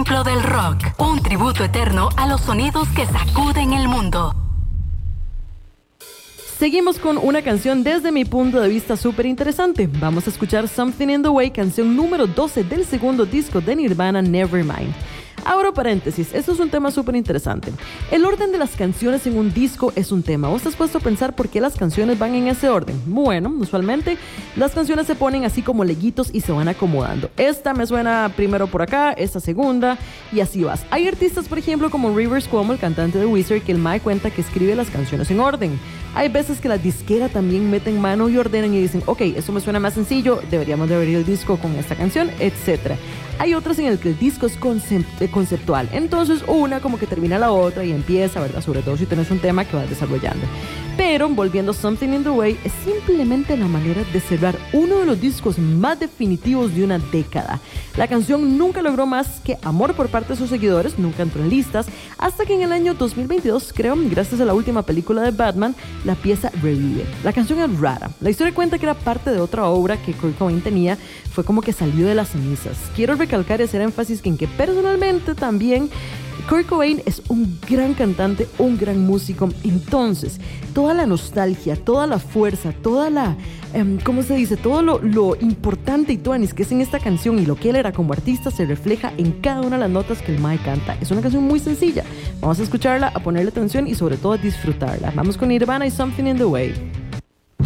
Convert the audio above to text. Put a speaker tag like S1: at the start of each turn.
S1: templo del rock, un tributo eterno a los sonidos que sacuden el mundo.
S2: Seguimos con una canción desde mi punto de vista súper interesante. Vamos a escuchar Something in the Way, canción número 12 del segundo disco de Nirvana, Nevermind. Abro paréntesis, esto es un tema súper interesante. El orden de las canciones en un disco es un tema. ¿Vos te has puesto a pensar por qué las canciones van en ese orden? Bueno, usualmente las canciones se ponen así como leguitos y se van acomodando. Esta me suena primero por acá, esta segunda, y así vas. Hay artistas, por ejemplo, como Rivers Cuomo, el cantante de Weezer, que el mae cuenta que escribe las canciones en orden. Hay veces que la disquera también meten mano y ordenan y dicen, ok, eso me suena más sencillo, deberíamos de abrir el disco con esta canción, etc. Hay otras en el que el disco es conceptual. Entonces una como que termina la otra y empieza, ¿verdad? Sobre todo si tienes un tema que vas desarrollando. Pero volviendo a Something in the Way, es simplemente la manera de cerrar uno de los discos más definitivos de una década. La canción nunca logró más que amor por parte de sus seguidores, nunca entró en listas, hasta que en el año 2022, creo, gracias a la última película de Batman, la pieza revive. La canción es rara. La historia cuenta que era parte de otra obra que Kurt Cobain tenía, fue como que salió de las cenizas. Quiero recalcar y hacer énfasis en que personalmente también Kurt Cobain es un gran cantante, un gran músico. Entonces, toda la nostalgia, toda la fuerza, toda la, ¿cómo se dice? Todo lo importante y tuanis que es en esta canción y lo que él era como artista se refleja en cada una de las notas que el mae canta. Es una canción muy sencilla. Vamos a escucharla, a ponerle atención y sobre todo a disfrutarla. Vamos con Nirvana y Something in the Way.